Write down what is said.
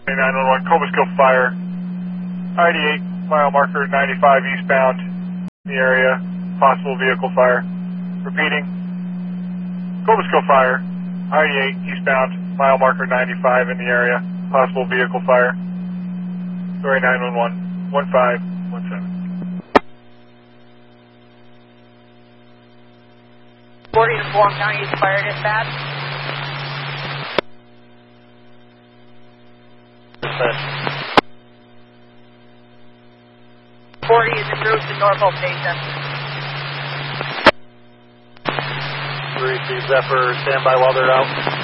911, Cobleskill Fire, ID8, mile marker 95 eastbound in the area, possible vehicle fire. Repeating, Cobleskill Fire, ID8 eastbound, mile marker 95 in the area, possible vehicle fire. Story 911, 1517. 40 to Fulham County Fire Dispatch. 40 is en route to Norfolk Station. 3-2 Zephyr, stand by while they're out.